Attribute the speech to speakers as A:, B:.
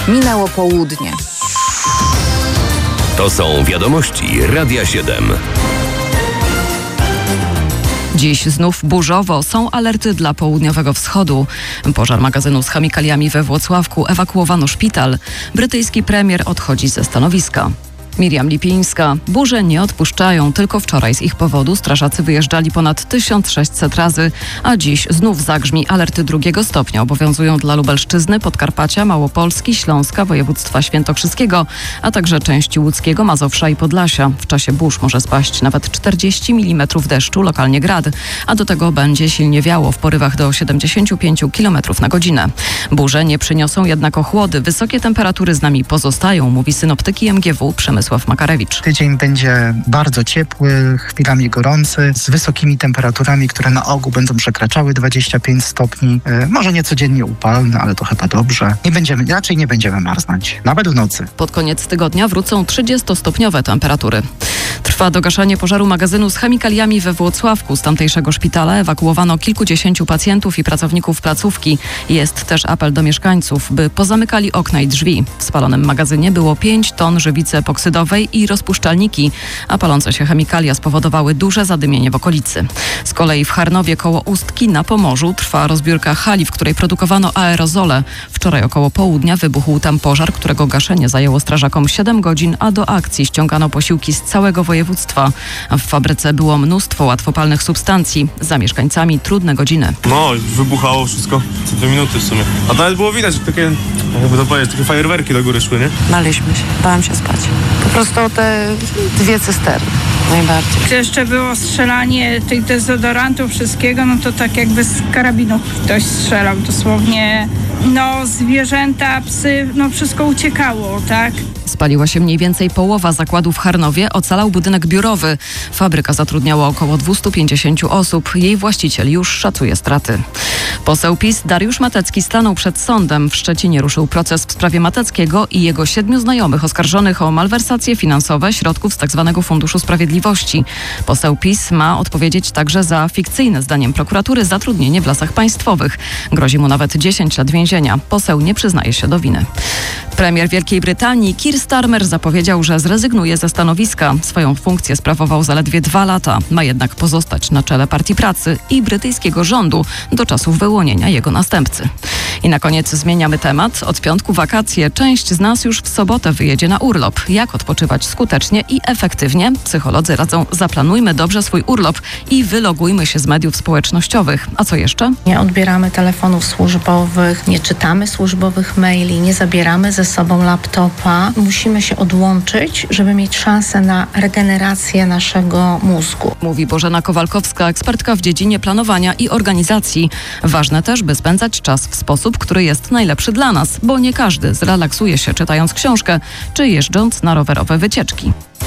A: Minęło południe.
B: To są wiadomości Radia 7.
C: Dziś znów burzowo, są alerty dla południowego wschodu. Pożar magazynu z chemikaliami we Włocławku, ewakuowano szpital. Brytyjski premier odchodzi ze stanowiska. Miriam Lipińska. Burze nie odpuszczają. Tylko wczoraj z ich powodu strażacy wyjeżdżali ponad 1600 razy, a dziś znów zagrzmi. Alerty drugiego stopnia obowiązują dla Lubelszczyzny, Podkarpacia, Małopolski, Śląska, województwa świętokrzyskiego, a także części łódzkiego, Mazowsza i Podlasia. W czasie burz może spaść nawet 40 mm deszczu, lokalnie grad, a do tego będzie silnie wiało w porywach do 75 km na godzinę. Burze nie przyniosą jednak ochłody. Wysokie temperatury z nami pozostają, mówi synoptyki MGW Przemysław Makarewicz.
D: Tydzień będzie bardzo ciepły, chwilami gorący, z wysokimi temperaturami, które na ogół będą przekraczały 25 stopni. Może nie codziennie upalne, ale to chyba dobrze. Raczej nie będziemy marznąć, nawet w nocy.
C: Pod koniec tygodnia wrócą 30-stopniowe temperatury. Trwa dogaszanie pożaru magazynu z chemikaliami we Włocławku. Z tamtejszego szpitala ewakuowano kilkudziesięciu pacjentów i pracowników placówki. Jest też apel do mieszkańców, by pozamykali okna i drzwi. W spalonym magazynie było 5 ton żywicy epoksydowej i rozpuszczalniki, a palące się chemikalia spowodowały duże zadymienie w okolicy. Z kolei w Charnowie koło Ustki na Pomorzu trwa rozbiórka hali, w której produkowano aerozole. Wczoraj około południa wybuchł tam pożar, którego gaszenie zajęło strażakom 7 godzin, a do akcji ściągano posiłki z całego województwa. W fabryce było mnóstwo łatwopalnych substancji. Za mieszkańcami trudne godziny.
E: No, wybuchało wszystko co 2 minuty w sumie. A nawet było widać, że takie, jakby to powiedzieć, takie fajerwerki do góry szły, nie?
F: Baliśmy się, bałam się spać. Po prostu o te 2 cysterny najbardziej.
G: Jeszcze było strzelanie tych dezodorantów, wszystkiego, no to tak jakby z karabinu ktoś strzelał dosłownie. No zwierzęta, psy, no wszystko uciekało, tak?
C: Spaliła się mniej więcej połowa zakładu w Charnowie, ocalał budynek biurowy. Fabryka zatrudniała około 250 osób. Jej właściciel już szacuje straty. Poseł PiS Dariusz Matecki stanął przed sądem. W Szczecinie ruszył proces w sprawie Mateckiego i jego 7 znajomych oskarżonych o malwersacje finansowe środków z tzw. Funduszu Sprawiedliwości. Poseł PiS ma odpowiedzieć także za fikcyjne, zdaniem prokuratury, zatrudnienie w Lasach Państwowych. Grozi mu nawet 10 lat więzienia. Poseł nie przyznaje się do winy. Premier Wielkiej Brytanii Keir Starmer zapowiedział, że zrezygnuje ze stanowiska. Swoją funkcję sprawował zaledwie 2 lata. Ma jednak pozostać na czele Partii Pracy i brytyjskiego rządu do czasów wyłonienia jego następcy. I na koniec zmieniamy temat. Od piątku wakacje. Część z nas już w sobotę wyjedzie na urlop. Jak odpoczywać skutecznie i efektywnie? Psycholodzy radzą: zaplanujmy dobrze swój urlop i wylogujmy się z mediów społecznościowych. A co jeszcze?
F: Nie odbieramy telefonów służbowych, nie czytamy służbowych maili, nie zabieramy ze sobą laptopa. Musimy się odłączyć, żeby mieć szansę na regenerację naszego mózgu.
C: Mówi Bożena Kowalkowska, ekspertka w dziedzinie planowania i organizacji. Ważne też, by spędzać czas w sposób, który jest najlepszy dla nas, bo nie każdy zrelaksuje się czytając książkę czy jeżdżąc na rowerowe wycieczki.